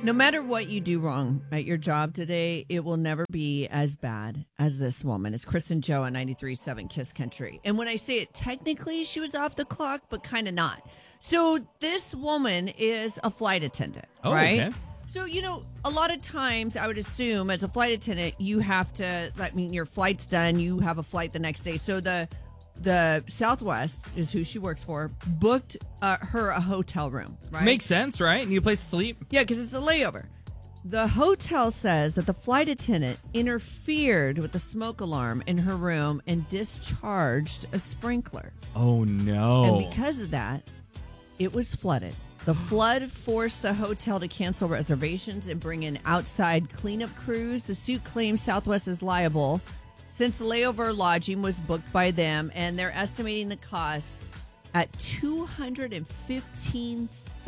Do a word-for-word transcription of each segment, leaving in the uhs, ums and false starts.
No matter what you do wrong at your job today, it will never be as bad as this woman. It's Kristen Joe on ninety-three point seven Kiss Country. And when I say it, technically she was off the clock, but kind of not. So this woman is a flight attendant, oh, right? Okay. So, you know, a lot of times I would assume as a flight attendant, you have to, I mean, your flight's done, you have a flight the next day. So the the Southwest is who she works for, booked uh, her a hotel room, right? Makes sense, right? Need a place to sleep? Yeah, because it's a layover. The hotel says that the flight attendant interfered with the smoke alarm in her room and discharged a sprinkler. Oh, no. And because of that, it was flooded. The flood forced the hotel to cancel reservations and bring in outside cleanup crews. The suit claims Southwest is liable since the layover lodging was booked by them, and they're estimating the cost at two hundred fifteen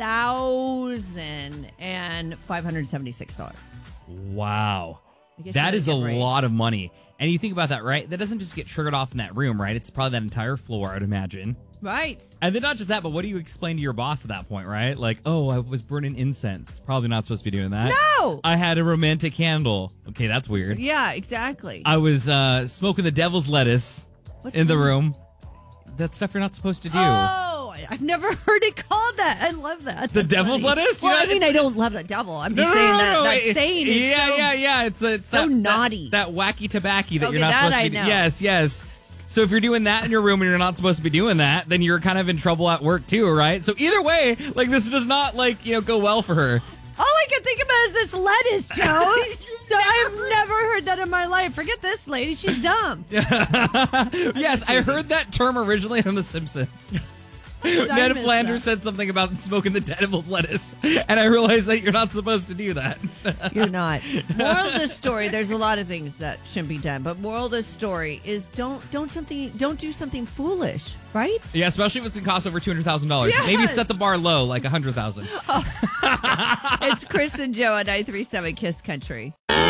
thousand five hundred seventy-six dollars. Wow. That is a right. lot of money. And you think about that, right? That doesn't just get triggered off in that room, right? It's probably that entire floor, I'd imagine. Right. And then not just that, but what do you explain to your boss at that point, right? Like, oh, I was burning incense. Probably not supposed to be doing that. No! I had a romantic candle. Okay, that's weird. Yeah, exactly. I was uh, smoking the devil's lettuce What's in the that? room. That's stuff you're not supposed to do. Oh, I've never heard it called that. I love that. The That's devil's funny. lettuce? You Well, know, I mean, it's- I don't love the devil. I'm No, just no, saying no, that, no, that it- saying is Yeah, so, yeah, yeah. It's, it's so that, naughty. That, that wacky tobacco that Okay, you're not that supposed I to be know. Yes, yes. So if you're doing that in your room and you're not supposed to be doing that, then you're kind of in trouble at work too, right? So either way, like this does not like, you know, go well for her. All I can think about is this lettuce, Joe. So I've never heard that in my life. Forget this lady. She's dumb. Yes, I heard that term originally on The Simpsons. Ned missed Flanders that. said something about smoking the devil's lettuce, and I realized that you're not supposed to do that. You're not. Moral of the story, there's a lot of things that shouldn't be done, but moral of the story is don't don't something don't do something foolish, right? Yeah, especially if it's going to cost over two hundred thousand dollars. Yes. Maybe set the bar low, like one hundred thousand dollars. It's Chris and Joe at ninety-three point seven Kiss Country.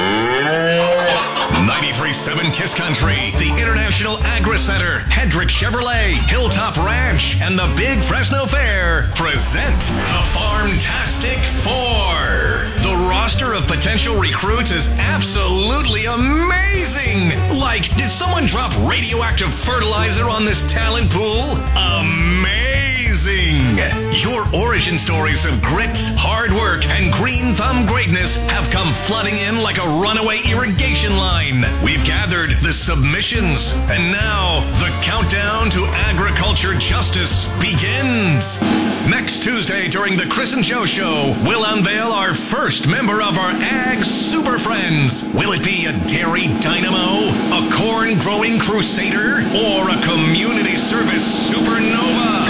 ninety-three point seven Kiss Country, the International Agri Center, Hedrick Chevrolet, Hilltop Ranch, and the Big Fresno Fair present the Farmtastic Four. The roster of potential recruits is absolutely amazing. Like, did someone drop radioactive fertilizer on this talent pool? Amazing. Your origin stories of grit, hard work, and green thumb greatness have come flooding in like a runaway irrigation line. We've gathered the submissions, and now the countdown to agriculture justice begins. Next Tuesday during the Chris and Joe Show, we'll unveil our first member of our Ag Super Friends. Will it be a dairy dynamo, a corn-growing crusader, or a community service supernova?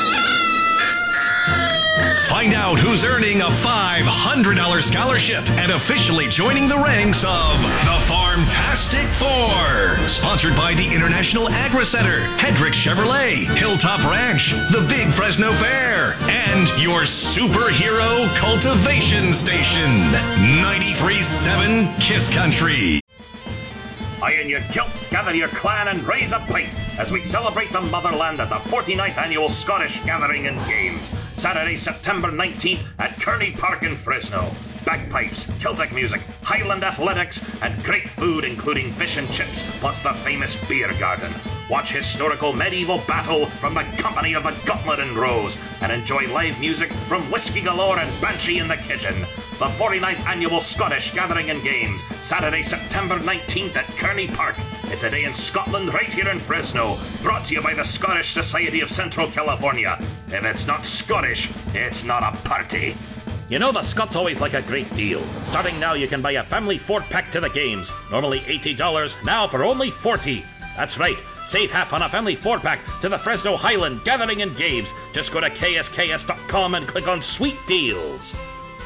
Find out who's earning a five hundred dollars scholarship and officially joining the ranks of the Farmtastic Four. Sponsored by the International Agri Center, Hedrick Chevrolet, Hilltop Ranch, the Big Fresno Fair, and your superhero cultivation station. ninety-three point seven Kiss Country. Iron your kilt, gather your clan, and raise a pint as we celebrate the motherland at the forty-ninth Annual Scottish Gathering and Games, Saturday, September nineteenth at Kearney Park in Fresno. Bagpipes, Celtic music, Highland athletics, and great food including fish and chips, plus the famous beer garden. Watch historical medieval battle from the company of the Gauntlet and Rose, and enjoy live music from Whiskey Galore and Banshee in the Kitchen. The forty-ninth Annual Scottish Gathering and Games, Saturday, September nineteenth at Kearney Park. It's a day in Scotland right here in Fresno, brought to you by the Scottish Society of Central California. If it's not Scottish, it's not a party. You know the Scots always like a great deal. Starting now, you can buy a family four-pack to the games. Normally eighty dollars, now for only forty dollars. That's right, save half on a family four-pack to the Fresno Highland Gathering and Games. Just go to K S K S dot com and click on Sweet Deals.